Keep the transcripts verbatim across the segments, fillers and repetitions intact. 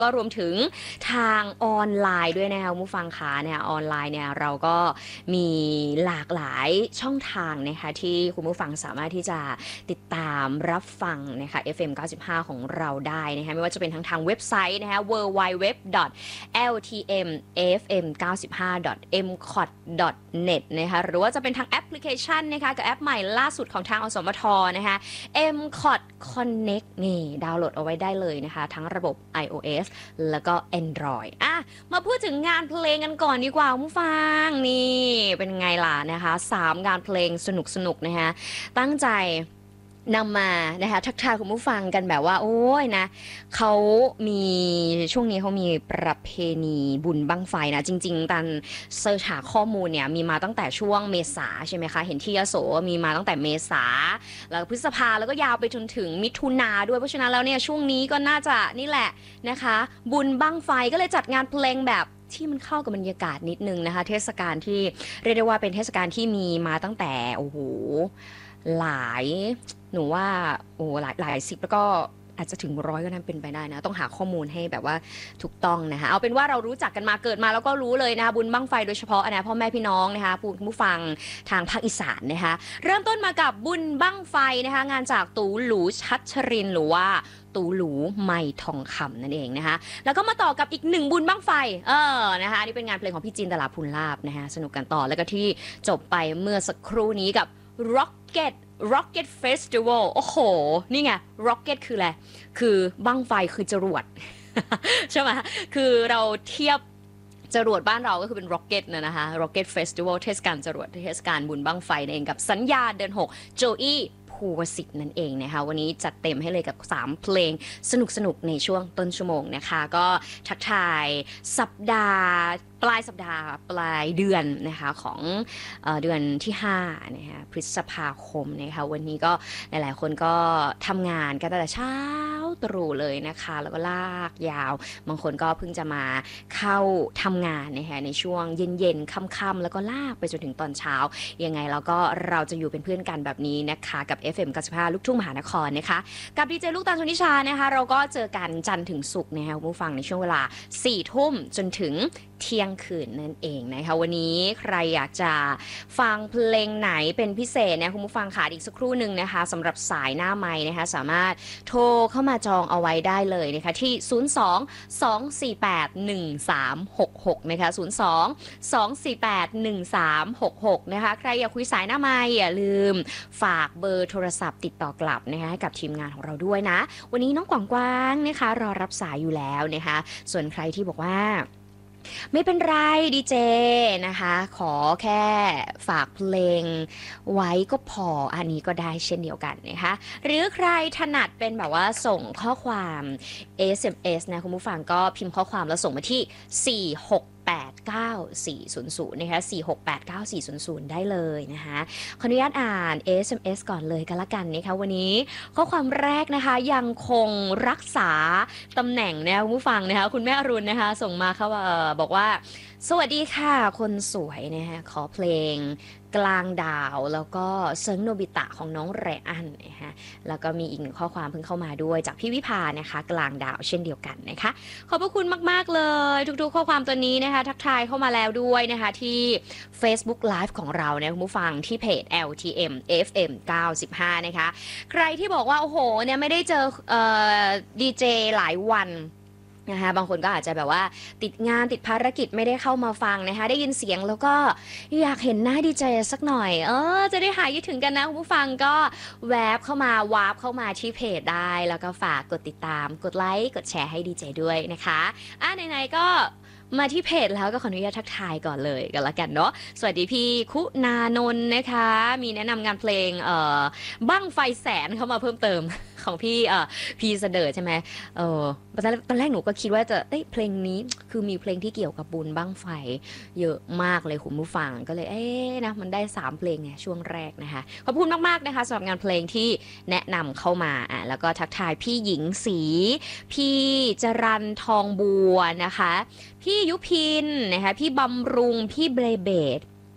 ก็รวมถึงทางออนไลน์ด้วยนะคะผู้ฟังคะเนี่ยออนไลน์เนี่ยเราก็มีหลากหลายช่องทางนะคะที่คุณผู้ฟังสามารถที่จะติดตามรับฟังนะคะ เอฟ เอ็ม เก้าสิบห้า ของเราได้นะคะไม่ว่าจะเป็นทั้งทางเว็บไซต์นะคะ ดับเบิลยู ดับเบิลยู ดับเบิลยู ดอท แอล ที เอ็ม เอฟ เอ็ม เก้าสิบห้า ดอท เอ็ม ซี โอ ที ดอท เน็ต นะคะหรือว่าจะเป็นทางแอปพลิเคชันนะคะกับแอปใหม่ล่าสุดของทางอสมทนะคะ เอ็ม ซี โอ ที Connect นี่ดาวน์โหลดเอาไว้ได้เลยนะคะทั้งระบบ iOS แล้วก็ Android อ่ะมาพูดถึงงานเพลงกันก่อนดีกว่าผู้ฟังนี่เป็นไงล่ะนะคะสามงานเพลงสนุกๆนะคะตั้งใจนำมานะคะทักทายคุณผู้ฟังกันแบบว่าโอ้ยนะเขามีช่วงนี้เขามีประเพณีบุญบั้งไฟนะจริงๆตอนเสิร์ชหาข้อมูลเนี่ยมีมาตั้งแต่ช่วงเมษาใช่ไหมคะเห็นที่ยโสมีมาตั้งแต่เมษาแล้วพฤษภาแล้วก็ยาวไปจนถึงมิถุนาด้วยเพราะฉะนั้นแล้วเนี่ยช่วงนี้ก็น่าจะนี่แหละนะคะบุญบั้งไฟก็เลยจัดงานเพลงแบบที่มันเข้ากับบรรยากาศนิดนึงนะคะเทศกาลที่เรียกได้ว่าเป็นเทศกาลที่มีมาตั้งแต่โอ้โหหลายหนูว่าโอ้หลายหลายสิบแล้วก็อาจจะถึงร้อยก็นั้นเป็นไปได้นะต้องหาข้อมูลให้แบบว่าถูกต้องนะคะเอาเป็นว่าเรารู้จักกันมาเกิดมาแล้วก็รู้เลยนะคะบุญบั้งไฟโดยเฉพาะนะพ่อแม่พี่น้องนะคะผู้ผู้ฟังทางภาคอีสานนะคะเริ่มต้นมากับบุญบั้งไฟนะคะงานจากตูหลูชัชรินหรือว่าตูหลูไมทองคำนั่นเองนะคะแล้วก็มาต่อกับอีกหนึ่งบุญบั้งไฟเออนะคะนี่เป็นงานเพลงของพี่จินตลาภูลลาภนะคะสนุกกันต่อแล้วก็ที่จบไปเมื่อสักครู่นี้กับ Rocket Rocket Festival โอ้โหนี่ไง Rocket คืออะไรคือบั้งไฟคือจรวด ใช่ไหมคือเราเทียบจรวดบ้านเราก็คือเป็น Rocket นะนะคะ Rocket Festival เทศกาลจรวดเทศกาลบุญบั้งไฟนั่นเองกับสัญญาเดือนหกโจอี้ภูวสิทธิ์นั่นเองนะคะวันนี้จัดเต็มให้เลยกับสามเพลงสนุกๆในช่วงต้นชั่วโมงนะคะก็ทักทายสัปดาห์ปลายสัปดาห์ปลายเดือนนะคะของเอ่อเดือนที่ห้านะคะพฤษภาคมนะคะวันนี้ก็หลายๆคนก็ทำงานกันตั้งแต่เช้าตรู่เลยนะคะแล้วก็ลากยาวบางคนก็เพิ่งจะมาเข้าทำงานนะคะในช่วงเย็นๆค่ำๆแล้วก็ลากไปจนถึงตอนเช้ายังไงแล้วก็เราจะอยู่เป็นเพื่อนกันแบบนี้นะคะกับ เอฟ เอ็ม เก้าสิบห้า ลูกทุ่งมหานครนะคะกับดีเจลูกตาลชนิชานะคะเราก็เจอกันจันทร์ถึงศุกร์นะคะผู้ฟังในช่วงเวลาสี่ทุ่มจนถึงเที่ยงคืนนั่นเองนะคะวันนี้ใครอยากจะฟังเพลงไหนเป็นพิเศษนะคุณผู้ฟังค่ะอีกสักครู่หนึ่งนะคะสำหรับสายหน้าไมค์นะคะสามารถโทรเข้ามาจองเอาไว้ได้เลยนะคะที่ศูนย์ สอง สอง สี่ แปด หนึ่ง สาม หก หกนะคะศูนย์ สอง สอง สี่ แปด หนึ่ง สาม หก หกนะคะใครอยากคุยสายหน้าไมค์อย่าลืมฝากเบอร์โทรศัพท์ติดต่อกลับนะคะให้กับทีมงานของเราด้วยนะวันนี้น้องกวางกวางนะคะรอรับสายอยู่แล้วนะคะส่วนใครที่บอกว่าไม่เป็นไรดีเจนะคะขอแค่ฝากเพลงไว้ก็พออันนี้ก็ได้เช่นเดียวกันนะคะหรือใครถนัดเป็นแบบว่าส่งข้อความ เอส เอ็ม เอส นะคุณผู้ฟังก็พิมพ์ข้อความแล้วส่งมาที่สี่หกแปดเก้าสี่ศูนย์ศูนย์นะคะสี่หกแปดเก้าสี่ศูนย์ศูนย์ได้เลยนะคะขออนุญาตอ่าน เอส เอ็ม เอส ก่อนเลยกันละกันนะคะวันนี้ข้อความแรกนะคะยังคงรักษาตำแหน่งนะคะคุณผู้ฟังนะคะคุณแม่อรุณนะคะส่งมาเขาบอกว่าสวัสดีค่ะคนสวยนะคะขอเพลงกลางดาวแล้วก็เซิงโนบิตะของน้องไรอันนะคะแล้วก็มีอีกหนึ่งข้อความเพิ่งเข้ามาด้วยจากพี่วิภานะคะกลางดาวเช่นเดียวกันนะคะขอบพระคุณมากๆเลยทุกๆข้อความตัวนี้นะคะทักทายเข้ามาแล้วด้วยนะคะที่ Facebook Live ของเราเนี่ยคุณผู้ฟังที่เพจ แอล ที เอ็ม เอฟ เอ็ม เก้าสิบห้านะคะใครที่บอกว่าโอ้โหเนี่ยไม่ได้เจอเอ่อดีเจหลายวันนะคะบางคนก็อาจจะแบบว่าติดงานติดภารกิจไม่ได้เข้ามาฟังนะคะได้ยินเสียงแล้วก็อยากเห็นหน้าดีเจสักหน่อยเออจะได้หายคิดถึงกันนะคุณผู้ฟังก็แวบเข้ามาวาร์ปเข้ามาที่เพจได้แล้วก็ฝากกดติดตามกดไลค์กดแชร์ให้ดีเจด้วยนะคะอ่ะไหนๆก็มาที่เพจแล้วก็ขออนุญาตทักทายก่อนเลยกันละกันเนาะสวัสดีพี่คุณานนท์นะคะมีแนะนำงานเพลงเอ่อบั้งไฟแสนเข้ามาเพิ่มเติมของพี่เอ่อพี่เสดอใช่ไหมเออตอนแรกหนูก็คิดว่าจะเอ้ยเพลงนี้คือมีเพลงที่เกี่ยวกับบุญบั้งไฟเยอะมากเลยคุณผู้ฟังก็เลยเอ๊ะนะมันได้สามเพลงไงช่วงแรกนะคะขอบคุณมากๆนะคะสำหรับงานเพลงที่แนะนำเข้ามาอ่ะแล้วก็ทักทายพี่หญิงศรีพี่จรัญทองบัวนะคะพี่ยุพินนะคะพี่บำรุงพี่เบรเบด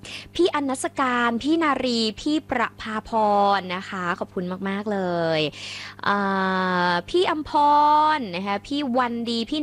พี่อนัสการ พี่นารี พี่ประภาพรนะคะ ขอบคุณมาก ๆ เลยอ่าพี่อำพรนะคะ พี่วันดี พี่